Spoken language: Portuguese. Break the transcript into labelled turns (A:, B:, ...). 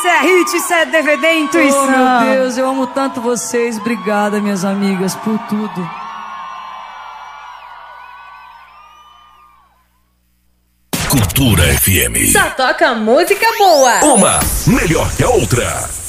A: Isso é hit, isso é DVD, intuição.
B: Oh, meu Deus, eu amo tanto vocês. Obrigada, minhas amigas, por tudo.
C: Cultura FM.
D: Só toca música boa.
C: Uma melhor que a outra.